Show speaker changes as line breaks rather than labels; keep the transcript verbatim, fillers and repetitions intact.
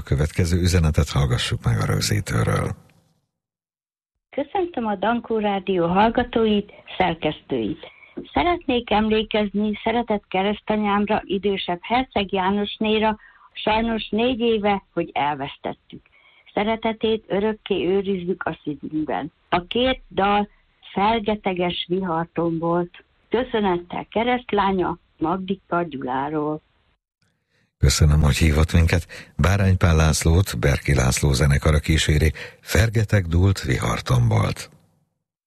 következő üzenetet hallgassuk meg a rögzítőről.
Köszöntöm a Dankó Rádió hallgatóit, szerkesztőit. Szeretnék emlékezni szeretett keresztanyámra, idősebb Herceg Jánosnéra, sajnos négy éve, hogy elvesztettük. Szeretetét örökké őrizzük a szívünkben. A két dal Fergeteges vihartombolt. Köszönettel keresztlánya Magdika Gyuláról.
Köszönöm, hogy hívott minket. Báránypál Lászlót Berki László zenekara kíséri, Fergeteg dúlt vihartombolt.